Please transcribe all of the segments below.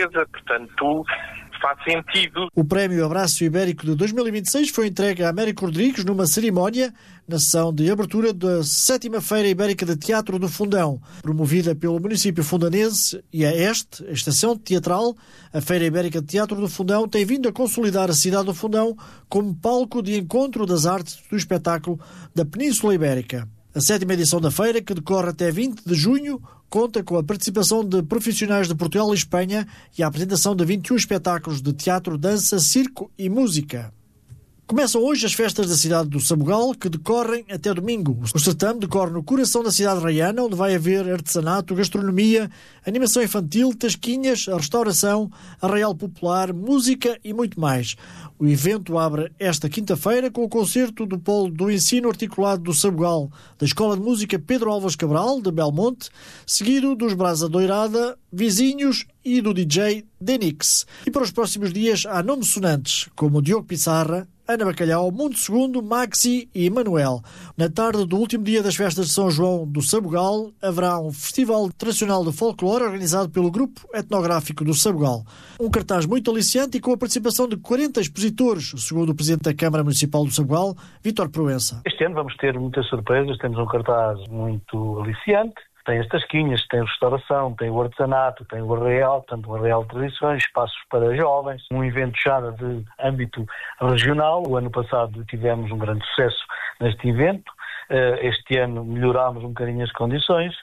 Portanto, faz sentido. O Prémio Abraço Ibérico de 2026 foi entregue a Américo Rodrigues numa cerimónia na sessão de abertura da 7ª Feira Ibérica de Teatro do Fundão, promovida pelo município fundanense e a Estação Teatral. A Feira Ibérica de Teatro do Fundão tem vindo a consolidar a cidade do Fundão como palco de encontro das artes do espetáculo da Península Ibérica. A 7ª edição da feira, que decorre até 20 de junho, conta com a participação de profissionais de Portugal e Espanha e a apresentação de 21 espetáculos de teatro, dança, circo e música. Começam hoje as festas da cidade do Sabugal, que decorrem até domingo. O certame decorre no coração da cidade raiana, onde vai haver artesanato, gastronomia, animação infantil, tasquinhas, a restauração, arraial popular, música e muito mais. O evento abre esta quinta-feira com o concerto do Polo do Ensino Articulado do Sabugal, da Escola de Música Pedro Álvares Cabral, de Belmonte, seguido dos Brasa Doirada, Vizinhos e do DJ Denix. E para os próximos dias há nomes sonantes, como Diogo Pissarra, Ana Bacalhau, Mundo Segundo, Maxi e Manuel. Na tarde do último dia das festas de São João do Sabugal, haverá um festival tradicional de folclore organizado pelo Grupo Etnográfico do Sabugal. Um cartaz muito aliciante e com a participação de 40 expositores, segundo o Presidente da Câmara Municipal do Sabugal, Vítor Proença. Este ano vamos ter muitas surpresas, temos um cartaz muito aliciante. Tem as tasquinhas, tem a restauração, tem o artesanato, tem o arraial, portanto um arraial de tradições, espaços para jovens, um evento já de âmbito regional. O ano passado tivemos um grande sucesso neste evento. Este ano melhorámos um bocadinho as condições.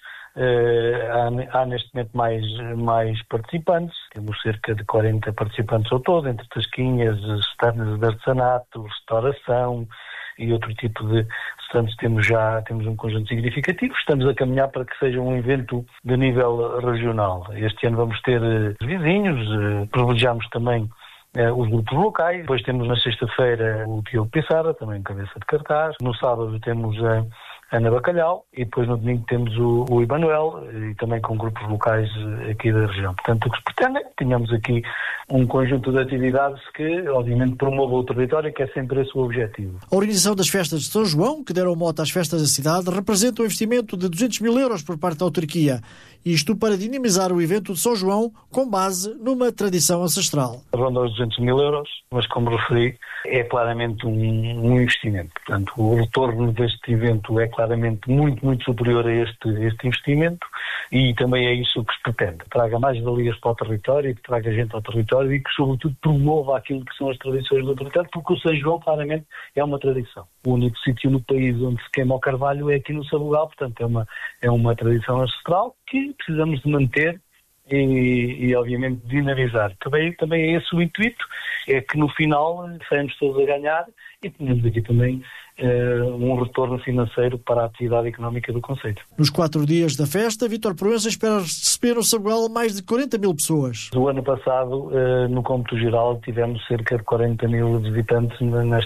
Há neste momento mais participantes. Temos cerca de 40 participantes ao todo, entre tasquinhas, stands de artesanato, restauração e outro tipo de stands. Temos um conjunto significativo. Estamos a caminhar para que seja um evento de nível regional. Este ano vamos ter vizinhos, privilegiamos também os grupos locais. Depois temos na sexta-feira o Diogo Pissarra, também cabeça de cartaz. No sábado temos a Ana Bacalhau e depois no domingo temos o Emanuel e também com grupos locais aqui da região. Portanto, o que se pretende é que tenhamos aqui um conjunto de atividades que, obviamente, promovam o território, que é sempre esse o objetivo. A organização das festas de São João, que deram mote às festas da cidade, representa um investimento de 200 mil euros por parte da autarquia. Isto para dinamizar o evento de São João com base numa tradição ancestral. Ronda aos 200 mil euros, mas como referi, é claramente um investimento. Portanto, o retorno deste evento é claramente muito superior a este investimento e também é isso que se pretende. Que traga mais valias para o território, que traga gente ao território e que, sobretudo, promova aquilo que são as tradições do território, porque o São João, claramente, é uma tradição. O único sítio no país onde se queima o carvalho é aqui no Sabugal, portanto, é uma tradição ancestral que precisamos de manter e obviamente, dinamizar. Também é esse o intuito, é que no final saímos todos a ganhar e tenhamos aqui também um retorno financeiro para a atividade económica do concelho. Nos 4 dias da festa, Vítor Proença espera receber no Sabugal mais de 40 mil pessoas. O ano passado, no cômputo geral, tivemos cerca de 40 mil visitantes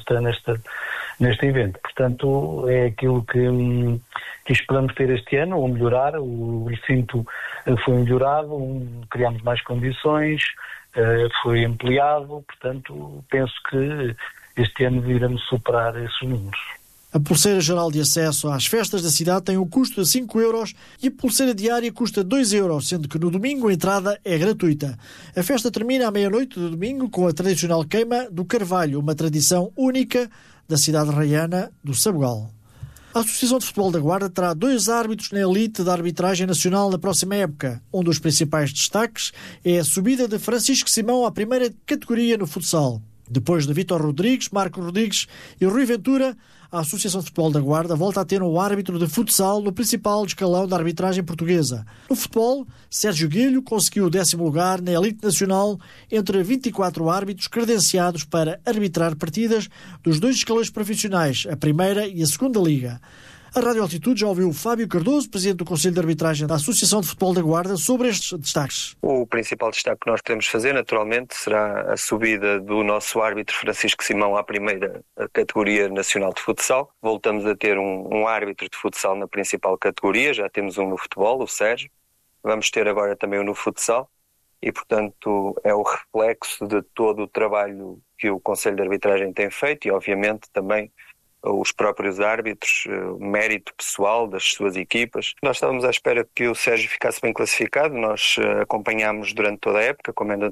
neste evento. Portanto, é aquilo que esperamos ter este ano, ou melhorar. O recinto foi melhorado, criámos mais condições, foi ampliado, portanto, penso que este ano iremos superar esses números. A pulseira geral de acesso às festas da cidade tem um custo de 5 euros e a pulseira diária custa 2 euros, sendo que no domingo a entrada é gratuita. A festa termina à meia-noite do domingo com a tradicional queima do carvalho, uma tradição única da cidade raiana do Sabugal. A Associação de Futebol da Guarda terá 2 árbitros na elite da arbitragem nacional na próxima época. Um dos principais destaques é a subida de Francisco Simão à primeira categoria no futsal. Depois de Vítor Rodrigues, Marco Rodrigues e Rui Ventura, a Associação de Futebol da Guarda volta a ter um árbitro de futsal no principal escalão da arbitragem portuguesa. No futebol, Sérgio Guilho conseguiu o 10º lugar na elite nacional entre 24 árbitros credenciados para arbitrar partidas dos 2 escalões profissionais, a primeira e a segunda liga. A Rádio Altitude já ouviu Fábio Cardoso, presidente do Conselho de Arbitragem da Associação de Futebol da Guarda, sobre estes destaques. O principal destaque que nós podemos fazer, naturalmente, será a subida do nosso árbitro Francisco Simão à primeira categoria nacional de futsal. Voltamos a ter um árbitro de futsal na principal categoria, já temos um no futebol, o Sérgio. Vamos ter agora também um no futsal e, portanto, é o reflexo de todo o trabalho que o Conselho de Arbitragem tem feito e, obviamente, também os próprios árbitros, mérito pessoal das suas equipas. Nós estávamos à espera que o Sérgio ficasse bem classificado, nós acompanhámos durante toda a época, como